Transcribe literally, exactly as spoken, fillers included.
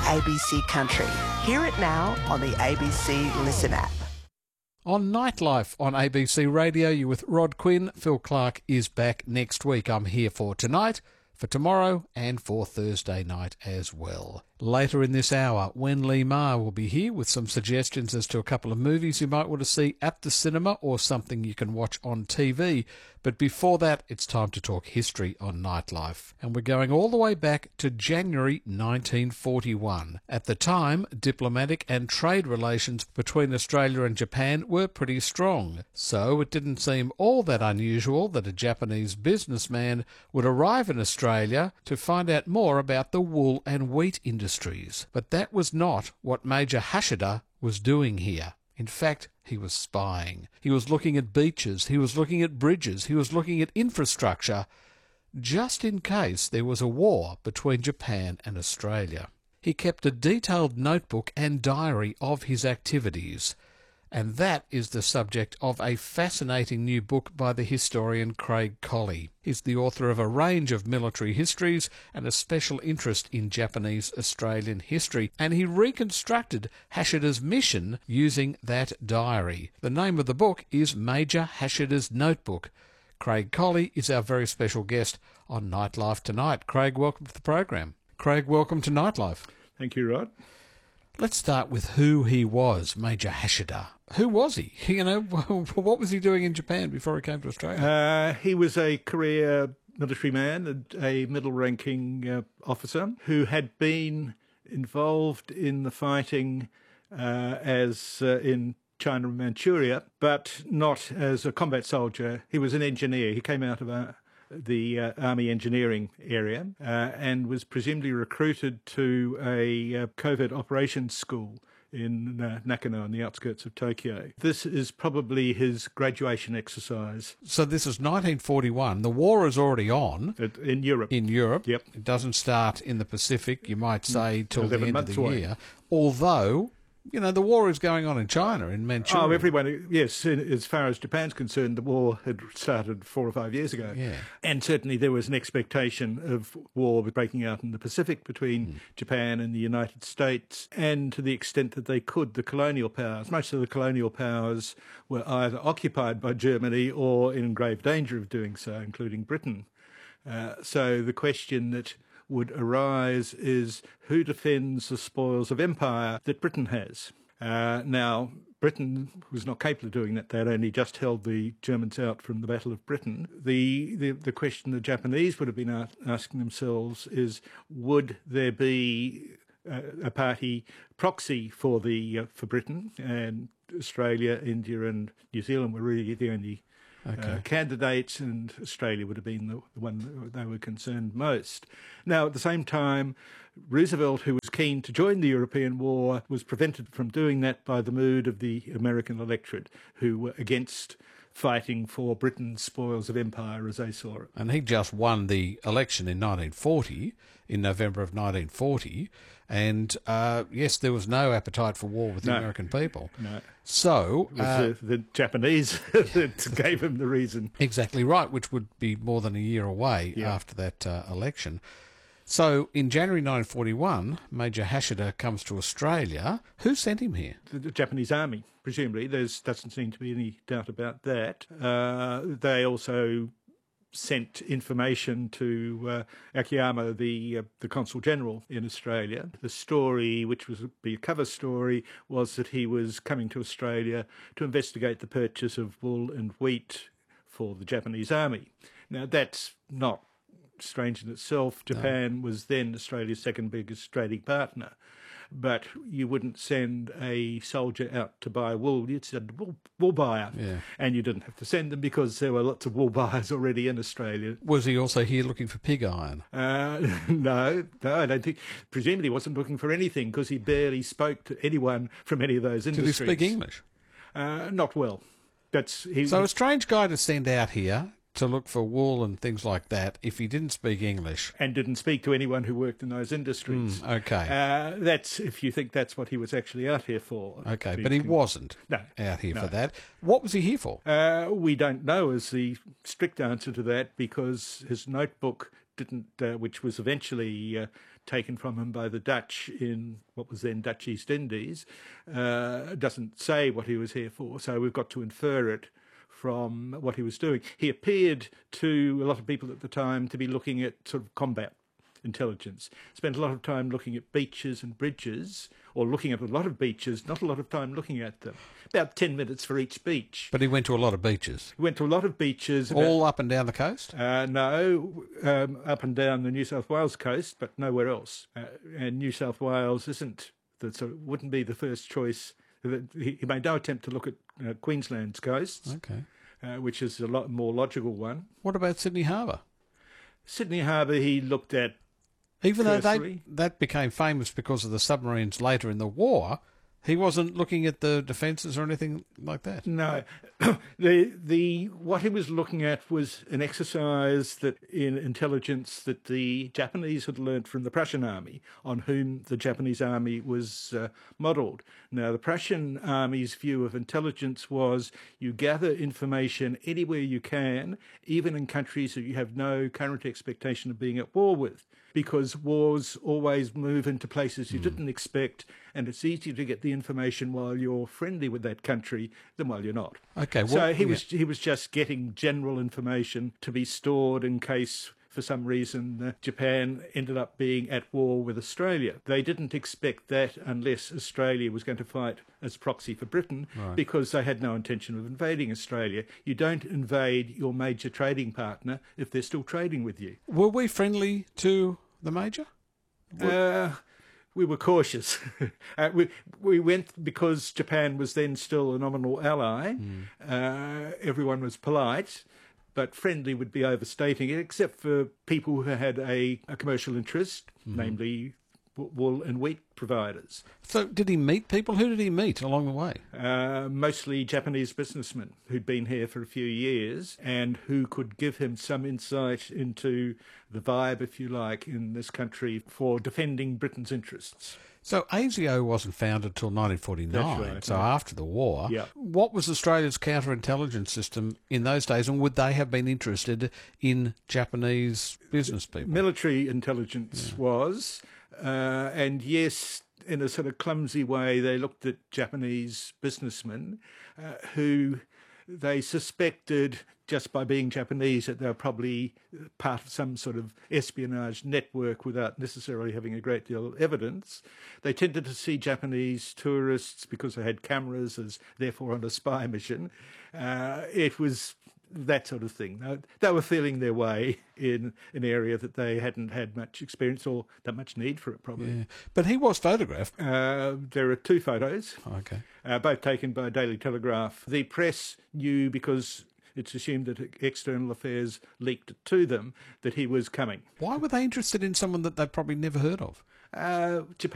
A B C Country. Hear it now on the A B C Listen app. On Nightlife on A B C Radio, you're with Rod Quinn. Phil Clark is back next week. I'm here for tonight, for tomorrow, and for Thursday night as well. Later in this hour, Wen Lee Ma will be here with some suggestions as to a couple of movies you might want to see at the cinema or something you can watch on T V. But before that, it's time to talk history on Nightlife. And we're going all the way back to January nineteen forty-one. At the time, diplomatic and trade relations between Australia and Japan were pretty strong. So it didn't seem all that unusual that a Japanese businessman would arrive in Australia to find out more about the wool and wheat industry. But that was not what Major Hashida was doing here. In fact, he was spying. He was looking at beaches, he was looking at bridges, he was looking at infrastructure, just in case there was a war between Japan and Australia. He kept a detailed notebook and diary of his activities, and that is the subject of a fascinating new book by the historian Craig Colley. He's the author of a range of military histories and a special interest in Japanese-Australian history, and he reconstructed Hashida's mission using that diary. The name of the book is Major Hashida's Notebook. Craig Colley is our very special guest on Nightlife tonight. Craig, welcome to the program. Craig, welcome to Nightlife. Thank you, Rod. Let's start with who he was, Major Hashida. Who was he? You know, what was he doing in Japan before he came to Australia? Uh, he was a career military man, a middle-ranking uh, officer who had been involved in the fighting uh, as uh, in China and Manchuria, but not as a combat soldier. He was an engineer. He came out of a the uh, Army engineering area uh, and was presumably recruited to a uh, covert operations school in uh, Nakano on the outskirts of Tokyo. This is probably his graduation exercise. So this is nineteen forty-one. The war is already on. It, in Europe. In Europe. Yep. It doesn't start in the Pacific, you might say, till the end of the away. year. Although, you know, the war is going on in China, in Manchuria. Oh, everyone, yes. As far as Japan's concerned, the war had started four or five years ago. Yeah. And certainly there was an expectation of war breaking out in the Pacific between mm. Japan and the United States. And to the extent that they could, the colonial powers, most of the colonial powers were either occupied by Germany or in grave danger of doing so, including Britain. Uh, so the question that would arise is who defends the spoils of empire that Britain has. Uh, now, Britain was not capable of doing that. They had only just held the Germans out from the Battle of Britain. The, the, the question the Japanese would have been asking themselves is, would there be a, a party proxy for, the, uh, for Britain? And Australia, India and New Zealand were really the only Okay. Uh, candidates, and Australia would have been the, the one that they were concerned most. Now, at the same time, Roosevelt, who was keen to join the European war, was prevented from doing that by the mood of the American electorate, who were against fighting for Britain's spoils of empire, as they saw it. And he just won the election in nineteen forty, in November of nineteen forty, and uh, yes, there was no appetite for war with the no, American people. No. So it was uh, the, the Japanese that gave him the reason. Exactly right, which would be more than a year away yeah. after that uh, election. So in January nineteen forty-one, Major Hashida comes to Australia. Who sent him here? The, the Japanese army, presumably. There doesn't seem to be any doubt about that. Uh, they also sent information to uh, Akiyama, the uh, the consul general in Australia. The story, which was be a cover story, was that he was coming to Australia to investigate the purchase of wool and wheat for the Japanese army. Now, that's not strange in itself. Japan no. was then Australia's second biggest trading partner. But you wouldn't send a soldier out to buy wool. You'd send a wool, wool buyer. Yeah. And you didn't have to send them because there were lots of wool buyers already in Australia. Was he also here looking for pig iron? Uh, no, no, I don't think. Presumably he wasn't looking for anything because he barely spoke to anyone from any of those industries. Did he speak English? Uh, not well. That's he, So a strange guy to send out here to look for wool and things like that if he didn't speak English. And didn't speak to anyone who worked in those industries. Mm, okay. Uh, that's if you think that's what he was actually out here for. Okay, but he wasn't no, out here no. for that. What was he here for? Uh, we don't know is the strict answer to that because his notebook didn't, uh, which was eventually uh, taken from him by the Dutch in what was then Dutch East Indies, uh, doesn't say what he was here for. So we've got to infer it from what he was doing. He appeared to a lot of people at the time to be looking at sort of combat intelligence. Spent a lot of time looking at beaches and bridges, or looking at a lot of beaches, not a lot of time looking at them. About ten minutes for each beach. But he went to a lot of beaches. He went to a lot of beaches. All about, up and down the coast? Uh, no, um, up and down the New South Wales coast, but nowhere else. Uh, and New South Wales isn't, the, sort of, wouldn't be the first choice. He, he made no attempt to look at uh, Queensland's coasts, Okay. uh, which is a lot more logical one. What about Sydney Harbour? Sydney Harbour he looked at. Even though they, Firstly- that became famous because of the submarines later in the war, he wasn't looking at the defences or anything like that. No, the the what he was looking at was an exercise that in intelligence that the Japanese had learnt from the Prussian army, on whom the Japanese army was uh, modelled. Now, the Prussian army's view of intelligence was you gather information anywhere you can, even in countries that you have no current expectation of being at war with, because wars always move into places you mm. didn't expect, and it's easier to get the information while you're friendly with that country than while you're not. Okay, well, so he yeah. was he was just getting general information to be stored in case, for some reason, uh, Japan ended up being at war with Australia. They didn't expect that unless Australia was going to fight as proxy for Britain, right. because they had no intention of invading Australia. You don't invade your major trading partner if they're still trading with you. Were we friendly to the Major? Uh, we were cautious. uh, we we went because Japan was then still a nominal ally. Mm. Uh, everyone was polite, but friendly would be overstating it, except for people who had a, a commercial interest, mm. namely wool and wheat providers. So did he meet people? Who did he meet along the way? Uh, mostly Japanese businessmen who'd been here for a few years and who could give him some insight into the vibe, if you like, in this country for defending Britain's interests. So ASIO wasn't founded till nineteen forty-nine, That's right, so yeah. after the war. Yeah. What was Australia's counterintelligence system in those days, and would they have been interested in Japanese business people? Military intelligence yeah. was, uh, and yes, in a sort of clumsy way, they looked at Japanese businessmen uh, who they suspected, just by being Japanese, that they were probably part of some sort of espionage network without necessarily having a great deal of evidence. They tended to see Japanese tourists, because they had cameras, as therefore on a spy mission. Uh, it was that sort of thing. They, they were feeling their way in an area that they hadn't had much experience or that much need for it, probably. Yeah. But he was photographed. Uh, there are two photos, okay, uh, both taken by Daily Telegraph. The press knew, because it's assumed that External Affairs leaked it to them, that he was coming. Why were they interested in someone that they'd probably never heard of? Uh, Japan